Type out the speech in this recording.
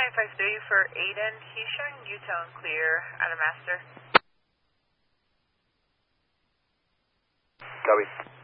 953 for Aiden. He's showing U-tone clear out of master. Copy.